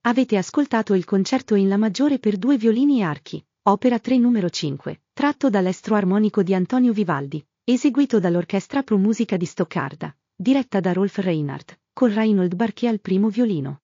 Avete ascoltato il concerto in La maggiore per 2 violini e archi, opera 3 numero 5, tratto dall'estro armonico di Antonio Vivaldi, eseguito dall'Orchestra Pro Musica di Stoccarda, diretta da Rolf Reinhardt, con Reinhold Barché al primo violino.